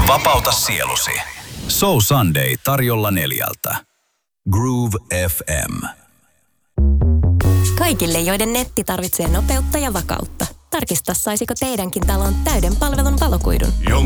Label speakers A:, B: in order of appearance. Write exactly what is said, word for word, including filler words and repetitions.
A: Vapauta sielusi. So Sunday tarjolla neljältä. Groove F M.
B: Kaikille, joiden netti tarvitsee nopeutta ja vakautta. Tarkista, saisiko teidänkin talon täyden palvelun valokuidun.